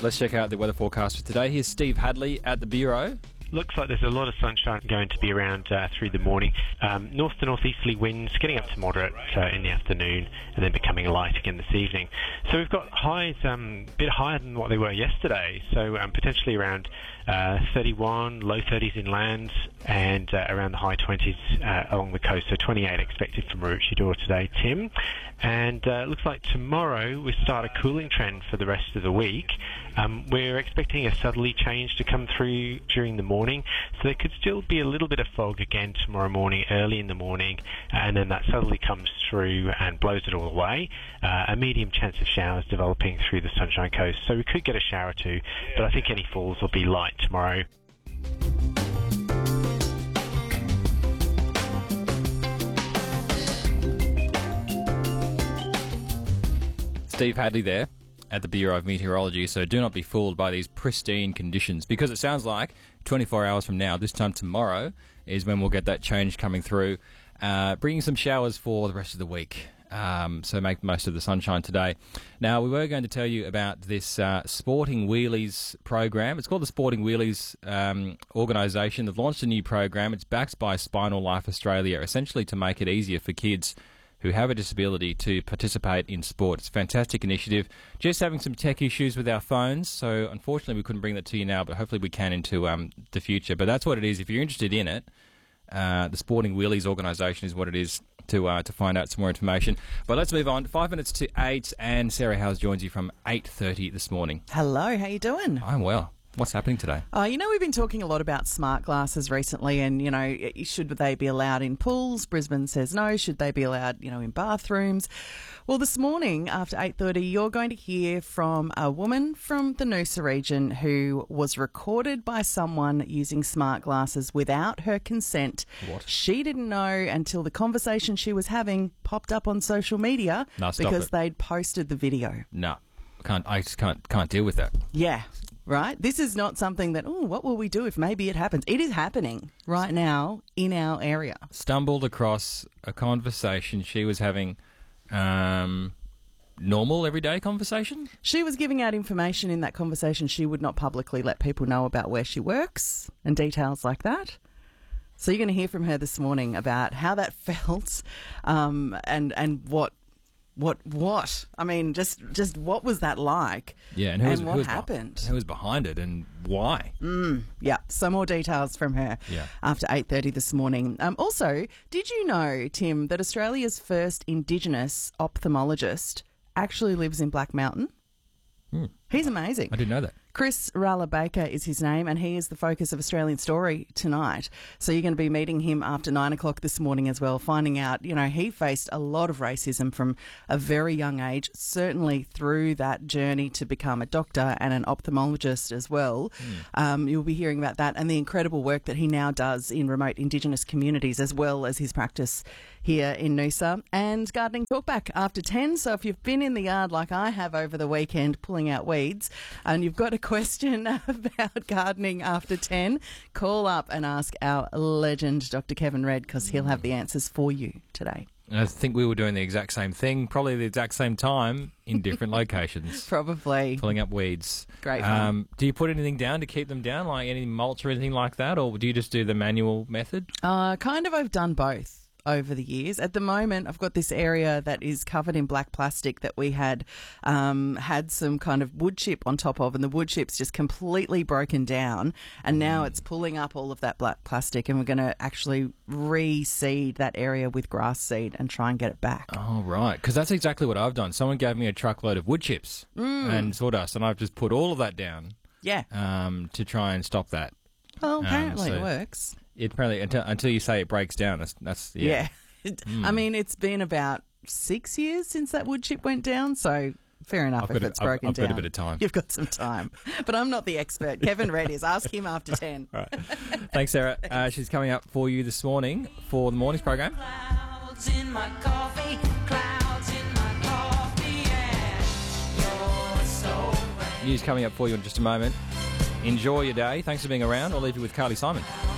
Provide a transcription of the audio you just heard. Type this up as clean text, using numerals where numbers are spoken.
Let's check out the weather forecast for today. Here's Steve Hadley at the Bureau. Looks like there's a lot of sunshine going to be around through the morning. North to northeasterly winds getting up to moderate in the afternoon and then becoming light again this evening. So we've got highs a bit higher than what they were yesterday. So potentially around 31, low 30s inland and around the high 20s along the coast. So 28 expected from Maroochydore today, Tim. And it looks like tomorrow we start a cooling trend for the rest of the week. We're expecting a southerly change to come through during the morning, so there could still be a little bit of fog again tomorrow morning, early in the morning, and then that southerly comes through and blows it all away. A medium chance of showers developing through the Sunshine Coast, so we could get a shower or two, but I think any falls will be light tomorrow. Steve Hadley there at the Bureau of Meteorology, so do not be fooled by these pristine conditions, because it sounds like 24 hours from now, this time tomorrow, is when we'll get that change coming through, bringing some showers for the rest of the week. So make the most of the sunshine today. Now, we were going to tell you about this Sporting Wheelies program. It's called the Sporting Wheelies organisation. They've launched a new program. It's backed by Spinal Life Australia, essentially to make it easier for kids who have a disability to participate in sport. It's a fantastic initiative. Just having some tech issues with our phones, so unfortunately we couldn't bring that to you now, but hopefully we can into the future. But that's what it is. If you're interested in it, the Sporting Wheelies organisation is what it is to find out some more information. But let's move on. 5 minutes to 8, and Sarah Howes joins you from 8:30 this morning. Hello, how you doing? I'm well. What's happening today? We've been talking a lot about smart glasses recently and, should they be allowed in pools? Brisbane says no. Should they be allowed, in bathrooms? Well, this morning after 8:30, you're going to hear from a woman from the Noosa region who was recorded by someone using smart glasses without her consent. What? She didn't know until the conversation she was having popped up on social media because they'd posted the video. No, I just can't deal with that. Yeah. Right? This is not something that, what will we do if maybe it happens? It is happening right now in our area. Stumbled across a conversation she was having, normal, everyday conversation? She was giving out information in that conversation she would not publicly let people know about where she works and details like that. So you're going to hear from her this morning about how that felt and what? I mean, just what was that like? Yeah, and what happened? Who was behind it and why? Yeah, some more details from her after 8:30 this morning. Also, did you know, Tim, that Australia's first Indigenous ophthalmologist actually lives in Black Mountain? He's amazing. I didn't know that. Chris Ralla Baker is his name, and he is the focus of Australian Story tonight. So you're going to be meeting him after 9 o'clock this morning as well, finding out, he faced a lot of racism from a very young age, certainly through that journey to become a doctor and an ophthalmologist as well. You'll be hearing about that and the incredible work that he now does in remote Indigenous communities, as well as his practice here in Noosa. And gardening talkback after 10. So if you've been in the yard like I have over the weekend pulling out weeds and you've got a question about gardening after 10, call up and ask our legend, Dr. Kevin Red, because he'll have the answers for you today. I think we were doing the exact same thing, probably the exact same time in different locations. Probably. Pulling up weeds. Great fun. Do you put anything down to keep them down, like any mulch or anything like that, or do you just do the manual method? I've done both over the years. At the moment, I've got this area that is covered in black plastic that we had some kind of wood chip on top of, and the wood chip's just completely broken down, and now it's pulling up all of that black plastic, and we're going to actually reseed that area with grass seed and try and get it back. Oh, right, because that's exactly what I've done. Someone gave me a truckload of wood chips and sawdust, and I've just put all of that down to try and stop that. Well, apparently it works. It apparently until you say it breaks down. That's yeah. I mean, it's been about 6 years since that wood chip went down, so fair enough if it's broken down. I've got a bit of time. You've got some time, but I'm not the expert. Kevin Red is. Ask him after 10. Right. Thanks, Sarah. She's coming up for you this morning for the morning's program. Clouds in my coffee, clouds in my coffee, and you're so News coming up for you in just a moment. Enjoy your day. Thanks for being around. I'll leave you with Carly Simon.